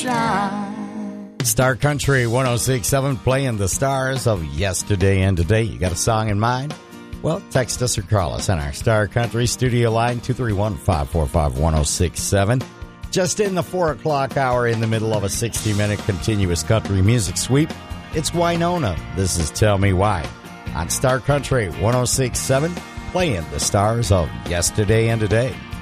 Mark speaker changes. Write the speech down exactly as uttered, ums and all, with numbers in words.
Speaker 1: shine.
Speaker 2: Star Country one oh six point seven playing the stars of yesterday and today. You got a song in mind? Well, text us or call us on our Star Country studio line, two three one, five four five, one oh six seven. Just in the four o'clock hour, in the middle of a sixty-minute continuous country music sweep, it's Winona. This is Tell Me Why on Star Country one oh six point seven, playing the stars of yesterday and today.